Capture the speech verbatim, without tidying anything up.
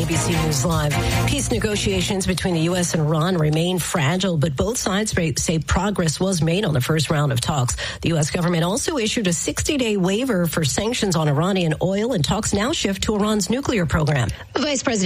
B C News Live. Peace negotiations between the U S and Iran remain fragile, but both sides say progress was made on the first round of talks. The U S government also issued a sixty-day waiver for sanctions on Iranian oil, and talks now shift to Iran's nuclear program. Vice President